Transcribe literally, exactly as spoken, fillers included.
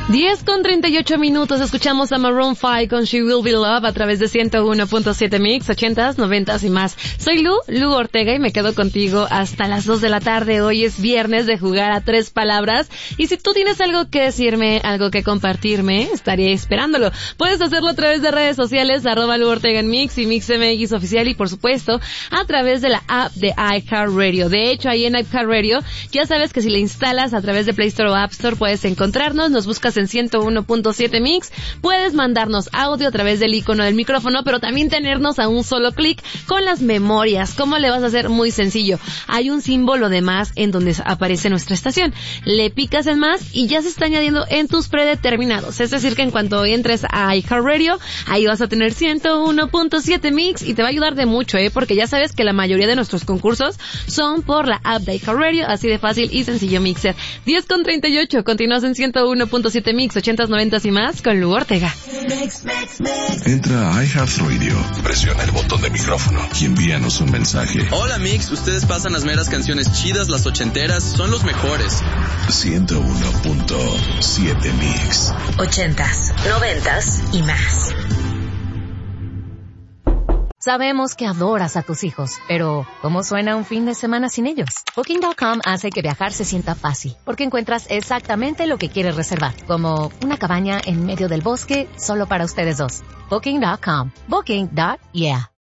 diez con treinta y ocho minutos, escuchamos a Maroon five con She Will Be Love a través de ciento uno punto siete Mix, ochentas, noventas y más. Soy Lu, Lu Ortega, y me quedo contigo hasta las dos de la tarde. Hoy es viernes de jugar a tres palabras, y si tú tienes algo que decirme, algo que compartirme, estaría esperándolo. Puedes hacerlo a través de redes sociales, arroba Lu Ortega en Mix y Mix M X Oficial, y por supuesto, a través de la app de iHeartRadio. De hecho, ahí en iHeartRadio, ya sabes que si la instalas a través de Play Store o App Store, puedes encontrarnos, nos buscas en ciento uno punto siete Mix, puedes mandarnos audio a través del icono del micrófono, pero también tenernos a un solo clic con las memorias. ¿Cómo le vas a hacer? Muy sencillo. Hay un símbolo de más en donde aparece nuestra estación. Le picas en más y ya se está añadiendo en tus predeterminados. Es decir, que en cuanto entres a iHeartRadio, ahí vas a tener ciento uno punto siete Mix y te va a ayudar de mucho, ¿eh? Porque ya sabes que la mayoría de nuestros concursos son por la app de iHeartRadio, así de fácil y sencillo, Mixer. diez con treinta y ocho, continúas en ciento uno punto siete Mix, ochentas, noventas y más con Lu Ortega. Entra a iHeartRadio, presiona el botón de micrófono y envíanos un mensaje. Hola Mix, ustedes pasan las meras canciones chidas, las ochenteras, son los mejores. ciento uno punto siete Mix. Ochentas, noventas y más. Sabemos que adoras a tus hijos, pero ¿cómo suena un fin de semana sin ellos? Booking punto com hace que viajar se sienta fácil, porque encuentras exactamente lo que quieres reservar, como una cabaña en medio del bosque solo para ustedes dos. Booking punto com. Booking. Yeah.